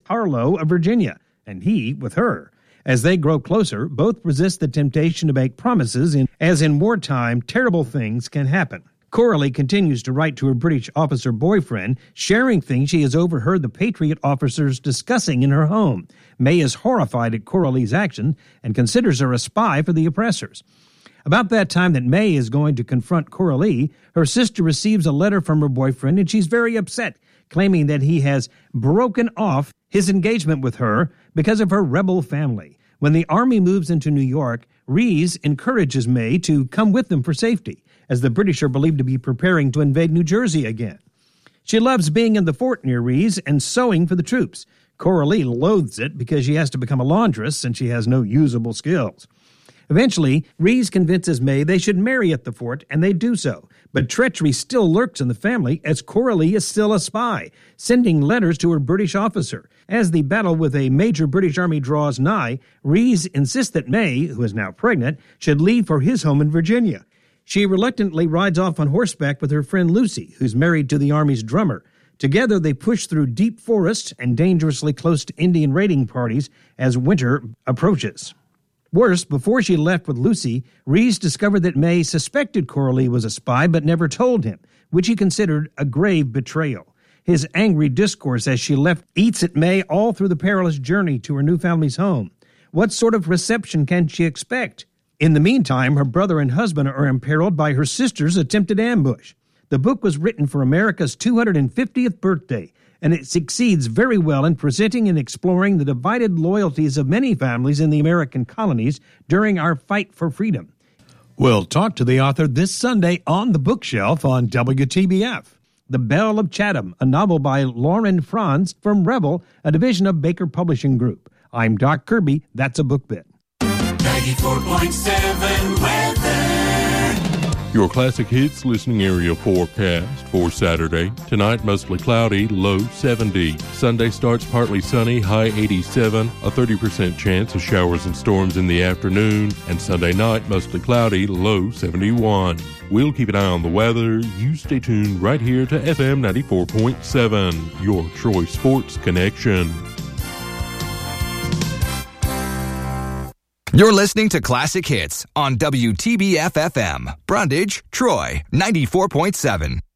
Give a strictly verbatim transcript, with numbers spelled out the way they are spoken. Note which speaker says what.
Speaker 1: Harlow of Virginia, and he with her. As they grow closer, both resist the temptation to make promises, in, as in wartime, terrible things can happen. Coralie continues to write to her British officer boyfriend, sharing things she has overheard the Patriot officers discussing in her home. May is horrified at Coralie's action and considers her a spy for the oppressors. About that time that May is going to confront Coralie, her sister receives a letter from her boyfriend, and she's very upset, claiming that he has broken off his engagement with her because of her rebel family. When the army moves into New York, Rees encourages May to come with them for safety, as the British are believed to be preparing to invade New Jersey again. She loves being in the fort near Rees and sewing for the troops. Coralie loathes it because she has to become a laundress and she has no usable skills. Eventually, Rees convinces May they should marry at the fort, and they do so. But treachery still lurks in the family, as Coralie is still a spy, sending letters to her British officer. As the battle with a major British army draws nigh, Rees insists that May, who is now pregnant, should leave for his home in Virginia. She reluctantly rides off on horseback with her friend Lucy, who's married to the army's drummer. Together, they push through deep forests and dangerously close to Indian raiding parties as winter approaches. Worse, before she left with Lucy, Rees discovered that May suspected Coralie was a spy but never told him, which he considered a grave betrayal. His angry discourse as she left eats at May all through the perilous journey to her new family's home. What sort of reception can she expect? In the meantime, her brother and husband are imperiled by her sister's attempted ambush. The book was written for America's two hundred fiftieth birthday, and it succeeds very well in presenting and exploring the divided loyalties of many families in the American colonies during our fight for freedom. We'll talk to the author this Sunday on The Bookshelf on W T B F. The Belle of Chatham, a novel by Lauren Franz from Rebel, a division of Baker Publishing Group. I'm Doc Kirby. That's a book bit.
Speaker 2: ninety-four point seven weather.
Speaker 3: Your Classic Hits listening area forecast for Saturday. Tonight, mostly cloudy, low seventy. Sunday starts partly sunny, high eighty-seven. A thirty percent chance of showers and storms in the afternoon. And Sunday night, mostly cloudy, low seventy-one. We'll keep an eye on the weather. You stay tuned right here to F M ninety-four point seven, your Troy Sports Connection.
Speaker 4: You're listening to Classic Hits on W T B F F M, Brundage, Troy, ninety-four point seven.